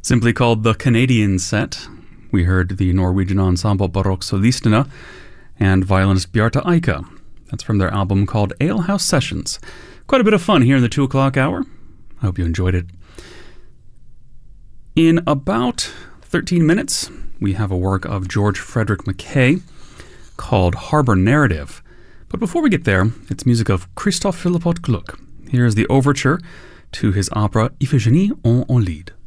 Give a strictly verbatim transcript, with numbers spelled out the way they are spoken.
Simply called the Canadian Set, we heard the Norwegian ensemble Barokk Solistene and violinist Bjarte Eika. That's from their album called Alehouse Sessions. Quite a bit of fun here in the two o'clock hour. I hope you enjoyed it. In about thirteen minutes, we have a work of George Frederick Mackay called Harbour Narrative. But before we get there, it's music of Christoph Philippot Gluck. Here's the overture to his opera Iphigénie en Aulide.